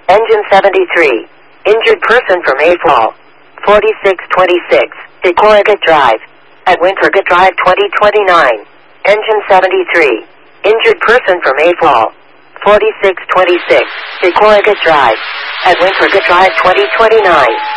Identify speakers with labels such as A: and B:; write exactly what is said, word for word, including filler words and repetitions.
A: Engine seventy-three. Injured person from A F A L. forty-six twenty-six. Decorrigat Drive. At Wintergut Drive twenty twenty-nine. Engine seventy-three. Injured person from A F A L. forty-six twenty-six. Decorrigat Drive. At Wintergut Drive twenty twenty-nine.